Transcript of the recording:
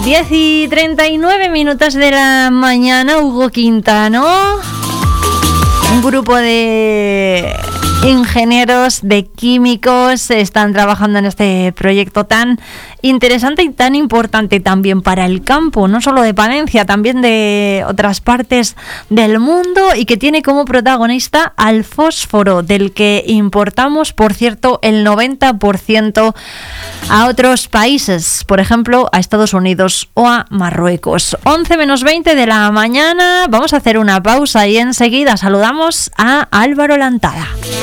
10:39 de la mañana, Hugo Quintano. Un grupo de ingenieros, de químicos, están trabajando en este proyecto tan interesante y tan importante también para el campo, no solo de Palencia, también de otras partes del mundo, y que tiene como protagonista al fósforo, del que importamos, por cierto, el 90% a otros países, por ejemplo, a Estados Unidos o a Marruecos. 11:20 de la mañana, vamos a hacer una pausa y enseguida saludamos a Álvaro Lantada.